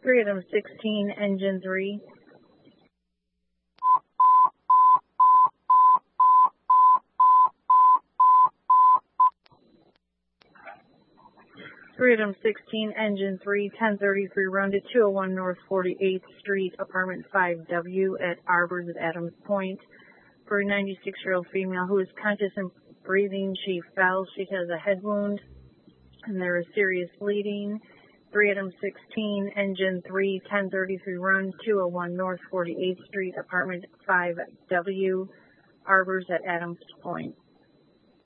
Freedom 16, engine 3. Freedom 16, engine 3, 1033 run to 201 North 48th Street, apartment 5W at Arbors at Adams Point. For a 96-year-old female who is conscious and breathing, she fell. She has a head wound and there is serious bleeding. Freedom 16, engine 3, 1033 run, 201 North 48th Street, apartment 5W, Arbors at Adams Point.